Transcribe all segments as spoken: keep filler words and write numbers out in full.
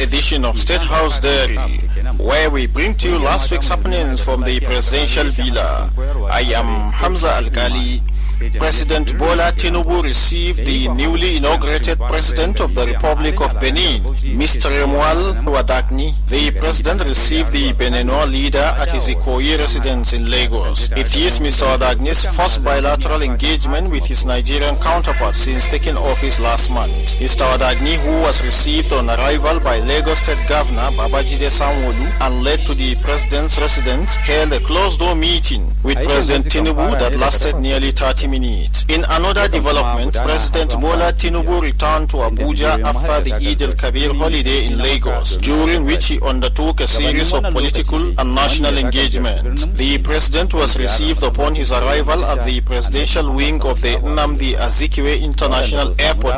edition of State House Diary, where we bring to you last week's happenings from the presidential villa. I am Hamza Alkali. President Bola Tinubu received the newly inaugurated President of the Republic of Benin, Mister Romuald Wadagni. The President received the Beninois leader at his Ikoyi residence in Lagos. It is Mister Wadagni's first bilateral engagement with his Nigerian counterpart since taking office last month. Mister Wadagni, who was received on arrival by Lagos State Governor Babajide Sanwo-Olu and led to the President's residence, held a closed-door meeting with President Tinubu that lasted nearly thirty minutes. In another development, President Bola Tinubu returned to Abuja after the Eid al-Kabir holiday in Lagos, during which he undertook a series of political and national engagements. The President was received upon his arrival at the presidential wing of the Nnamdi Azikiwe International Airport.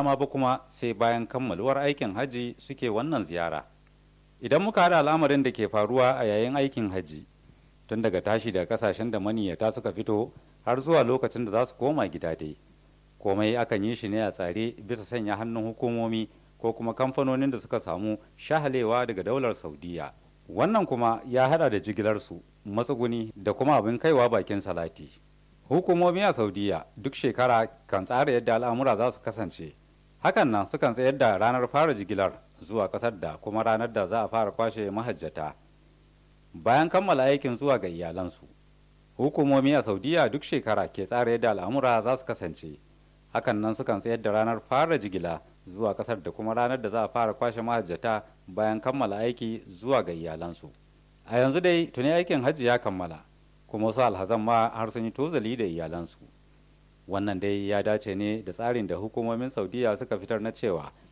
Idan muka hada al'amarin da ke faruwa a yayin aikin haji, tun daga tashi daga kasashen da maniyata suka fito har zuwa lokacin da za su koma gida dai, komai akan yi shi ne a tsare bisa sanya hannun hukumomi ko kuma kamfanonin da suka samu shahalewa daga daular Saudiya. Wannan kuma ya hada da jigilarsu, matsuguni da kuma abin kaiwa bakin salati. Hukumomi a Saudiya duk shekara kan tsara yadda al'amura za su kasance. Hakan nan sukan tsayar da ranar fara jigilar zuwa kasar da kuma ranar da za a fara kwashe mahajjata bayan kammala aikin zuwa ga iyalansu. Hukumomi a Saudiya duk shekara ke tsara yadda al'amura za su kasance. Hakan nan sukan tsayar da ranar fara jigila zuwa kasar da kuma ranar da za a fara kwashe mahajjata bayan kammala aiki zuwa ga iyalansu. A yanzu dai tuni aikin hajji ya kammala, kuma wasu alhazan ma har sun yi tozali da iyalansu. Wannan dai ya dace ne da tsarin da hukumomin Saudiya suka fitar na cewa